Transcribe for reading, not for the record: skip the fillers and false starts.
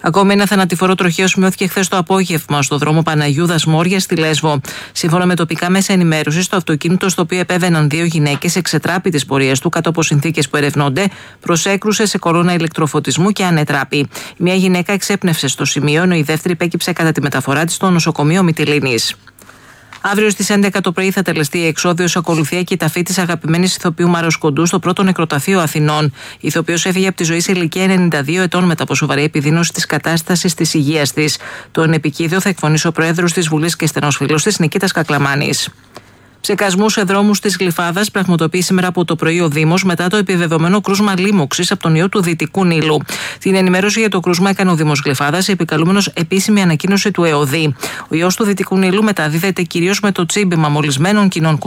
Ακόμη ένα θανατηφόρο τροχαίο σημειώθηκε χθες το απόγευμα στο δρόμο Παναγιούδας Μόρια στη Λέσβο. Σύμφωνα με τοπικά μέσα ενημέρωσης, το αυτοκίνητο στο οποίο επέβαιναν δύο γυναίκες εξετράπη τις πορείες του κάτω από συνθήκες που ερευνώνται, προσέκρουσε σε κορώνα ηλεκτροφωτισμού και ανετράπη. Η μία γυναίκα εξέπνευσε στο σημείο, ενώ η δεύτερη υπέκυψε κατά τη μεταφορά της στο νοσοκομείο Μυτιλήνης. Αύριο στις 11 το πρωί θα τελεστεί η εξόδιος ακολουθία και η ταφή της αγαπημένης ηθοποιού Μάρος Κοντού στο πρώτο νεκροταφείο Αθηνών. Η ηθοποιός έφυγε από τη ζωή σε ηλικία 92 ετών μετά από σοβαρή επιδείνωση της κατάστασης της υγείας της. Τον επικίδιο θα εκφωνήσει ο Πρόεδρος της Βουλής και στενός φίλος της Νικήτας Κακλαμάνης. Ψεκασμούς σε δρόμους της Γλυφάδας πραγματοποιεί σήμερα από το πρωί ο Δήμος μετά το επιβεβαιωμένο κρούσμα λίμωξης από τον ιό του Δυτικού Νείλου. Την ενημέρωση για το κρούσμα έκανε ο Δήμος Γλυφάδας, επικαλούμενος επίσημη ανακοίνωση του ΕΟΔΗ. Ο ιός του Δυτικού Νείλου μεταδίδεται κυρίως με το τσίμπημα μολυσμένων κοινών